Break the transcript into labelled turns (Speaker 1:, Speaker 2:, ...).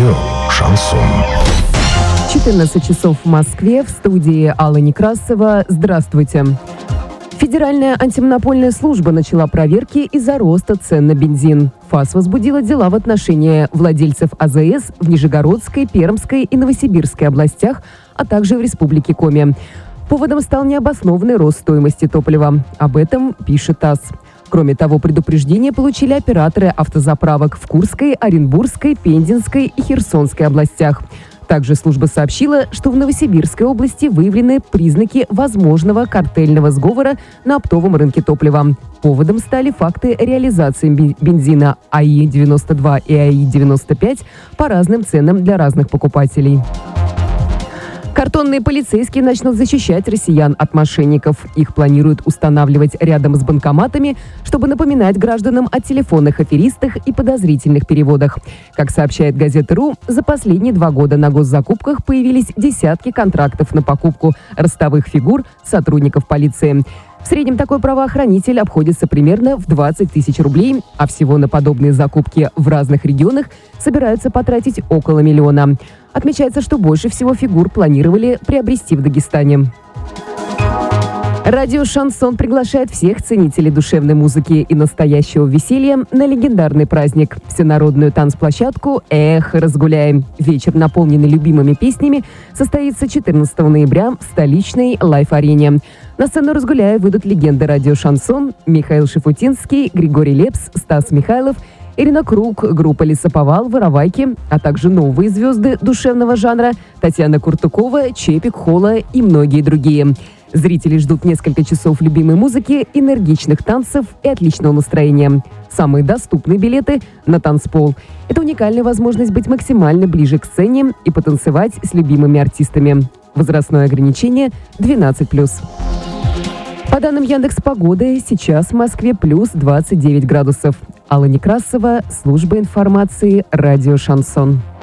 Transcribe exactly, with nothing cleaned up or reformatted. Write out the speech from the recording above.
Speaker 1: Радио «Шансон».
Speaker 2: четырнадцать часов в Москве. В студии Алла Некрасова. Здравствуйте. Федеральная антимонопольная служба начала проверки из-за роста цен на бензин. ФАС возбудила дела в отношении владельцев АЗС в Нижегородской, Пермской и Новосибирской областях, а также в Республике Коми. Поводом стал необоснованный рост стоимости топлива. Об этом пишет ТАСС. Кроме того, предупреждение получили операторы автозаправок в Курской, Оренбургской, Пензенской и Херсонской областях. Также служба сообщила, что в Новосибирской области выявлены признаки возможного картельного сговора на оптовом рынке топлива. Поводом стали факты реализации бензина АИ девяносто два и АИ девяносто пять по разным ценам для разных покупателей. Картонные полицейские начнут защищать россиян от мошенников. Их планируют устанавливать рядом с банкоматами, чтобы напоминать гражданам о телефонных аферистах и подозрительных переводах. Как сообщает газета РУ, за последние два года на госзакупках появились десятки контрактов на покупку ростовых фигур сотрудников полиции. В среднем такой правоохранитель обходится примерно в двадцать тысяч рублей, а всего на подобные закупки в разных регионах собираются потратить около миллиона. Отмечается, что больше всего фигур планировали приобрести в Дагестане. Радио «Шансон» приглашает всех ценителей душевной музыки и настоящего веселья на легендарный праздник – всенародную танцплощадку «Эх, разгуляем». Вечер, наполненный любимыми песнями, состоится четырнадцатого ноября в столичной лайф-арене. На сцену «Разгуляя» выйдут легенды радио «Шансон» Михаил Шафутинский, Григорий Лепс, Стас Михайлов, Ирина Круг, группа «Лесоповал», «Воровайки», а также новые звезды душевного жанра Татьяна Куртукова, Чепик, Холла и многие другие. Зрители ждут несколько часов любимой музыки, энергичных танцев и отличного настроения. Самые доступные билеты на танцпол. Это уникальная возможность быть максимально ближе к сцене и потанцевать с любимыми артистами. Возрастное ограничение двенадцать плюс. По данным Яндекс.Погоды, сейчас в Москве плюс двадцать девять градусов. Алла Некрасова, служба информации «Радио Шансон».